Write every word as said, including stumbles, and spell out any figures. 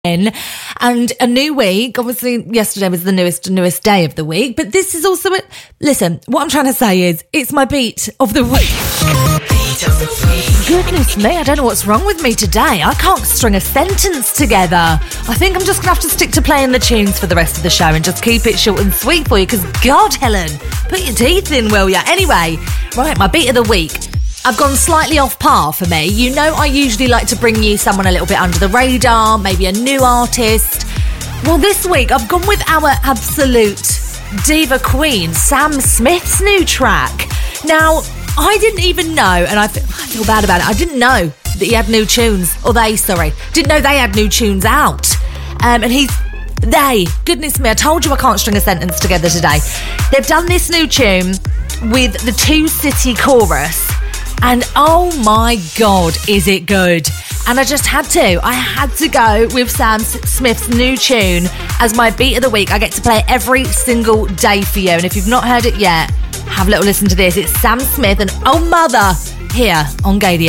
And a new week. Obviously, yesterday was the newest newest day of the week, but this is also a, listen, what I'm trying to say is it's my beat of the week. Beat of the week. Goodness me, I don't know what's wrong with me today. I can't string a sentence together. I think I'm just gonna have to stick to playing the tunes for the rest of the show and just keep it short and sweet for you, because God, Helen, put your teeth in, will ya? Anyway, right, my beat of the week. I've gone slightly off par for me. You know, I usually like to bring you someone a little bit under the radar, maybe a new artist. Well, this week I've gone with our absolute diva queen, Sam Smith's new track. Now, I didn't even know, and I feel, I feel bad about it, I didn't know that he had new tunes, or they, sorry, didn't know they had new tunes out. Um, and he's, they, goodness me, I told you I can't string a sentence together today. They've done this new tune with the Two City chorus. And oh my God, is it good? And I just had to. I had to go with Sam Smith's new tune as my beat of the week. I get to play it every single day for you. And if you've not heard it yet, have a little listen to this. It's Sam Smith and Oh Mother here on Gaydio.